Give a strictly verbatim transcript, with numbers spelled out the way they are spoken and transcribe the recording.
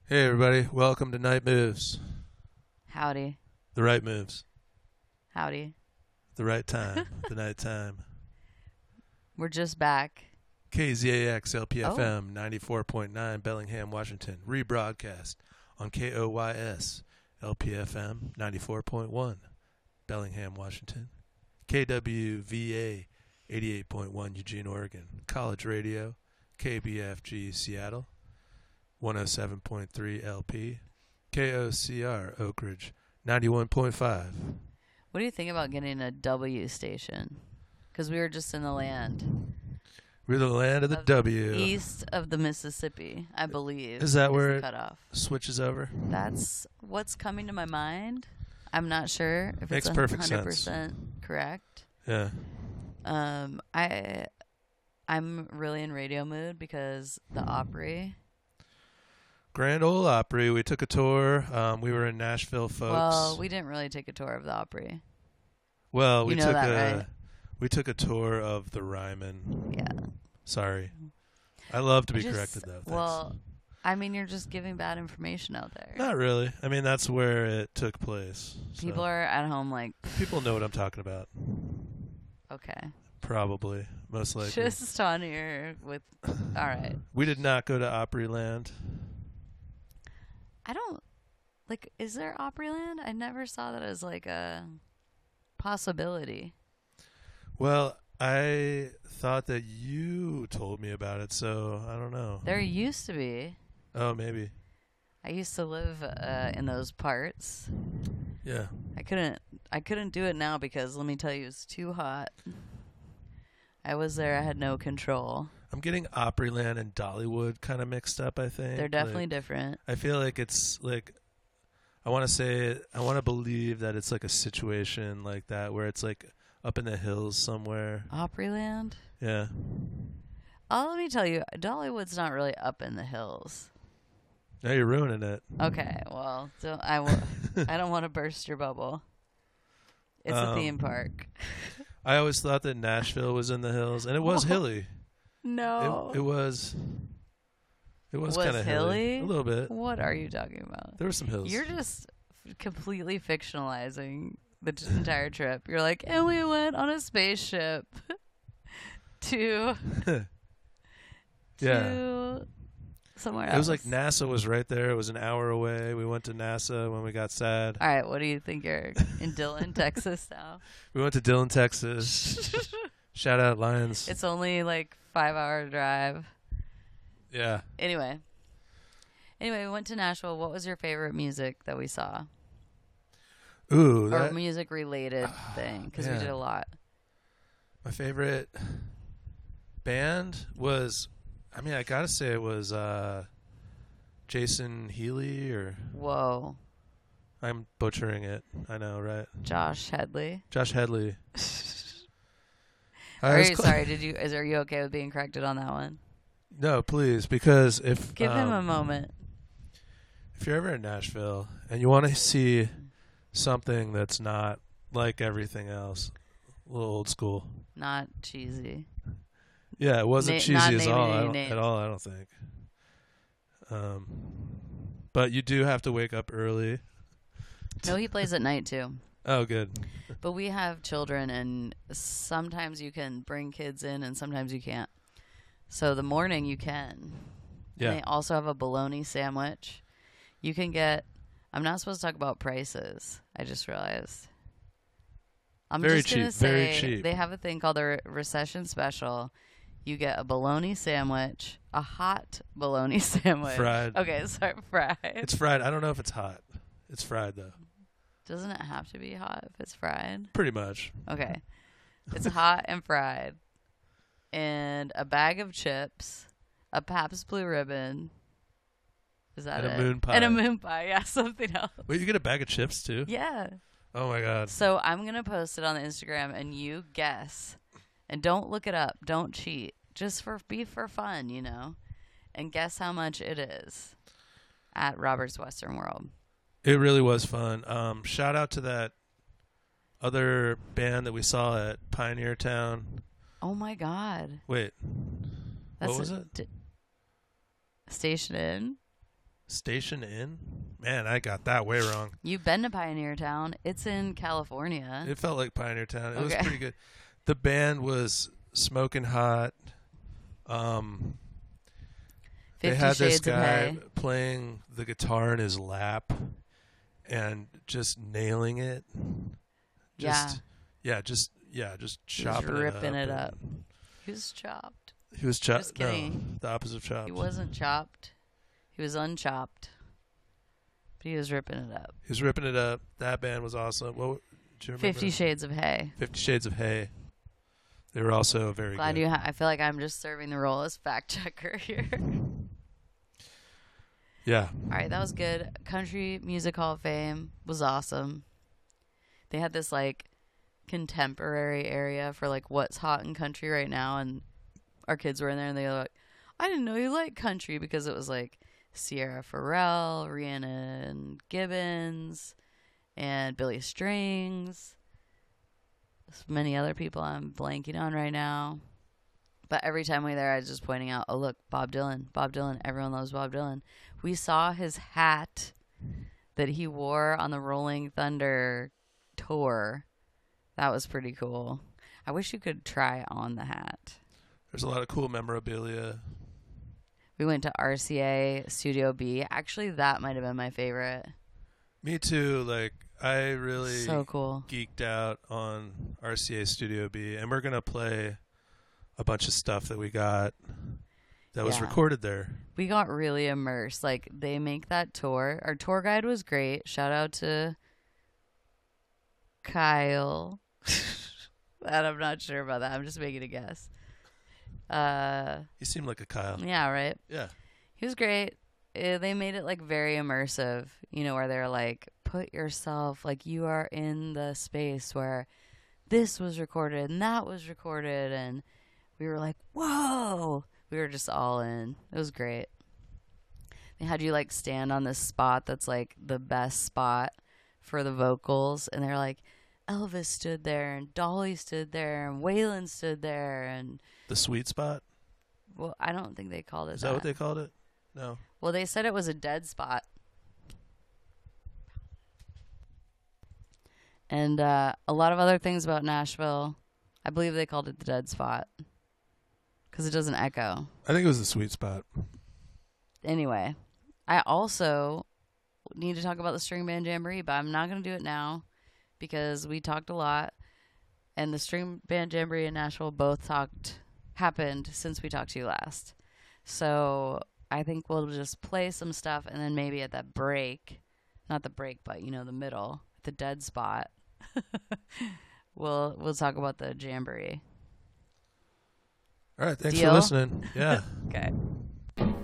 Hey everybody, welcome to Night Moves. Howdy. The right moves. Howdy. The right time. The night time. We're just back. K Z A X L P F M Oh. ninety-four point nine Bellingham, Washington. Rebroadcast on K O Y S L P F M ninety-four point one Bellingham, Washington. K W V A eighty-eight point one Eugene, Oregon. College Radio. K B F G Seattle. one oh seven point three L P. K O C R Oak Ridge ninety-one point five. What do you think about getting a W station? Because we were just in the land. We're the land of the of W. East of the Mississippi, I believe. Is that where the it cutoff? switches over? That's what's coming to my mind. I'm not sure if Makes it's perfect one hundred percent sense. correct. Yeah. Um, I, I'm really in radio mood because the Opry. Grand Ole Opry. We took a tour. Um, we were in Nashville, folks. Well, we didn't really take a tour of the Opry. Well, we you know took that, a right? we took a tour of the Ryman. Yeah. Sorry. I love to be I just- corrected though. Thanks. Well, I mean, you're just giving bad information out there. Not really. I mean, that's where it took place. So People are at home like, people know what I'm talking about. okay, Probably, most likely. just on here with, all right. We did not go to Opryland. I don't, like, is there Opryland? I never saw that as like a possibility. Well, I thought that you told me about it, so I don't know. There used to be. Oh, maybe. I used to live uh, in those parts. Yeah. I couldn't. I couldn't do it now because let me tell you, it's too hot. I was there. I had no control. I'm getting Opryland and Dollywood kind of mixed up, I think. They're definitely Like, different. I feel like it's like, I want to say, I want to believe that it's like a situation like that where it's like up in the hills somewhere. Opryland. Yeah. Oh, let me tell you, Dollywood's not really up in the hills. Now you're ruining it. Okay, well, don't, I, w- I don't want to burst your bubble. It's Um, a theme park. I always thought that Nashville was in the hills, and it was Oh, hilly. No. It, it was. It was, Was kind of hilly. hilly? A little bit. What are you talking about? There were some hills. You're just f- completely fictionalizing the t- entire trip. You're like, and we went on a spaceship to Yeah. to somewhere else. It was like NASA was right there. It was an hour away. We went to NASA when we got sad. All right, what do you think? You're in Dillon, Texas now. We went to Dillon, Texas. Shout out Lions. It's only like five hour drive. Yeah. Anyway. Anyway, we went to Nashville. What was your favorite music that we saw? Ooh, Or that, music related thing? Because we man. did a lot. my favorite band was, I mean, I gotta say it was uh, Jason Healy, or Whoa. I'm butchering it. I know, right? Josh Headley. Josh Headley. I Are was you cl- sorry? Did you? Is are you okay with being corrected on that one? No, please, because if Give him a um, moment. if you're ever in Nashville and you want to see something that's not like everything else, a little old school. Not cheesy. Yeah, it wasn't Na- cheesy not as naming all any I don't, names. at all. I don't think. Um, but you do have to wake up early. No, he plays at night too. Oh, good. But we have children, and sometimes you can bring kids in, and sometimes you can't. So the morning you can. Yeah. And they also have a bologna sandwich. You can get. I'm not supposed to talk about prices. I just realized. I'm Very just gonna cheap, very say cheap. they have a thing called a re- recession special. You get a bologna sandwich, a hot bologna sandwich. Fried. Okay, sorry, fried. It's fried. I don't know if it's hot. It's fried though. Doesn't it have to be hot if it's fried? Pretty much. Okay. It's hot and fried. And a bag of chips, a Pabst Blue Ribbon. Is that And a it? moon pie. And a moon pie. Yeah, something else. Wait, you get a bag of chips too? Yeah. Oh my god. So I'm going to post it on the Instagram and you guess. And don't look it up. Don't cheat. Just for be for fun, you know. And guess how much it is at Robert's Western World. It really was fun. Um, shout out to that other band that we saw at Pioneer Town. Oh my God. Wait, That's what was a- it? D- Station Inn. Station Inn? Man, I got that way wrong. You've been to Pioneer Town. It's in California. It felt like Pioneer Town. It Okay. was pretty good. The band was smoking hot. Um, they Fifty had this Shades of guy Hay. playing the guitar in his lap and just nailing it. Just, yeah. Yeah, just yeah, just He was chopping ripping it it up. up. He was chopped. He was chopped. Just No, kidding. the opposite of chopped. He wasn't chopped. He was unchopped. But he was ripping it up. He was ripping it up. That band was awesome. What do you remember? Fifty Shades of Hay. Fifty Shades of Hay. They were also very Glad good. you. Ha- I feel like I'm just serving the role as fact checker here. Yeah. All right, that was good. Country Music Hall of Fame was awesome. They had this like contemporary area for like what's hot in country right now, and our kids were in there and they were like, I didn't know you like country, because it was like Sierra Farrell, Rhiannon Gibbons, and Billy Strings. There's many other people I'm blanking on right now. But every time we were there, I was just pointing out, oh, look, Bob Dylan, Bob Dylan. Everyone loves Bob Dylan. We saw his hat that he wore on the Rolling Thunder tour. That was pretty cool. I wish you could try on the hat. There's a lot of cool memorabilia. We went to R C A Studio B. Actually, that might have been my favorite. Me too. Like, I really So cool. geeked out on R C A Studio B, and we're gonna play a bunch of stuff that we got that was Yeah. recorded there. We got really immersed. Like, they make that tour. Our tour guide was great. Shout out to Kyle. That I'm not sure about that. I'm just making a guess. Uh, He seemed like a Kyle. yeah, right. Yeah. He was great. Uh, they made it like very immersive, you know, where they're like, put yourself, like you are in the space where this was recorded and that was recorded. And we were like, whoa. We were just all in. It was great. They had you like stand on this spot that's like the best spot for the vocals. And they're like, Elvis stood there and Dolly stood there and Waylon stood there. And, The sweet spot? well, I don't think they called it Is that what they called it? No. Well, they said it was a dead spot. And uh, a lot of other things about Nashville. I believe they called it the dead spot because it doesn't echo. I think it was the sweet spot. Anyway, I also need to talk about the String Band Jamboree, but I'm not going to do it now because we talked a lot. And the String Band Jamboree and Nashville both talked, happened since we talked to you last. So I think we'll just play some stuff, and then maybe at that break, not the break, but, you know, the middle, the dead spot, we'll we'll talk about the Jamboree. All right. Thanks Deal? for listening. Yeah. Okay.